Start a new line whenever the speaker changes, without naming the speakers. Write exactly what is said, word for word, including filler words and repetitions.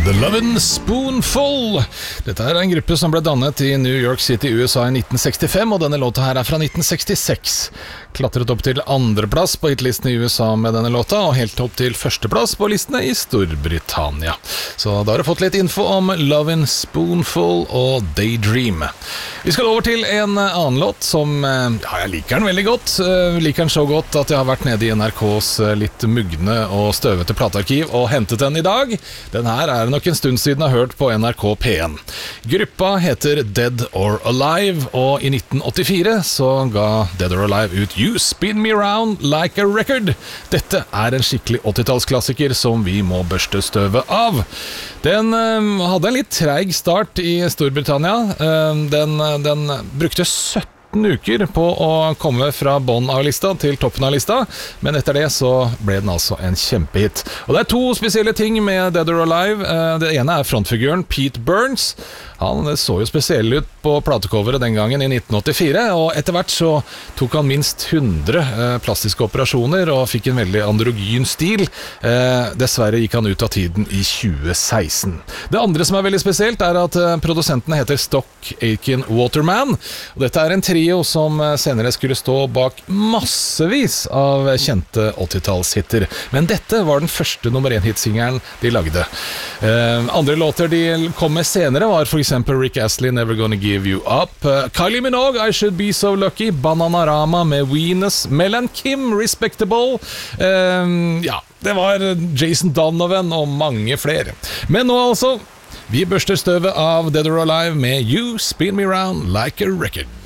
The Lovin' Spoonful. Dette er en gruppe som ble dannet i New York City, U S A i nitten sekstifem, og denne låta her er fra nitten sekstiseks. Klatret opp til andreplass på hitlistene i U S A med denne låta, og helt opp til førsteplass på listene i Storbritannia. Så da har du fått litt info om Lovin' Spoonful og Daydream. Vi skal over til en annen låt som, ja, jeg liker den veldig godt. Jeg liker den så godt at jeg har vært nede i N R K's litt mugne og støvete platearkiv og hentet den i dag. Den her er nok en stund siden jeg har hørt på N R K P en. Gruppa heter Dead or Alive, og i nitten åttifire så ga Dead or Alive ut You Spin Me Round Like a Record. Dette er en skikkelig åttitallsklassiker som vi må børste støvet av. Den øh, hadde en litt treig start i Storbritannia. Uh, den, den brukte sytten uker på å komme fra bånn av lista til toppen av lista, men etter det så ble den altså en kjempehit. Og det er to spesielle ting med Dead or Alive. Det ene er frontfiguren Pete Burns. Han så jo spesiell ut på platecoveret den gangen i nitten åttifire, og etter hvert så tok han minst hundre plastiske operasjoner og fikk en veldig androgyn stil. Dessverre gikk han ut av tiden i tjue seksten. Det andre som er veldig spesielt er at produsentene heter Stock Aitken Waterman, og dette er en trio som senere skulle stå bak massevis av kjente åttitallshitter. Men dette var den første nummer én-hitsingeren de lagde. Andre låter de kom med senere var for eksempel Rick Astley, Never Gonna Give You Up, uh, Kylie Minogue, I Should Be So Lucky, Bananarama med Venus, Mel and Kim, Respectable, uh, ja, det var Jason Donovan og mange flere. Men nå altså, vi børster støvet av Dead or Alive med You Spin Me Round Like a Record.